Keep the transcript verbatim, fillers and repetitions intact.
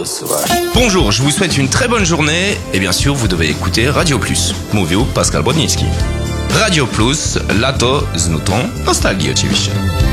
Plus, ouais. Bonjour, je vous souhaite une très bonne journée et bien sûr vous devez écouter Radio Plus. Mówił Pascal Bodnicki. Radio Plus, lato z nutą nostalgii oczywiście.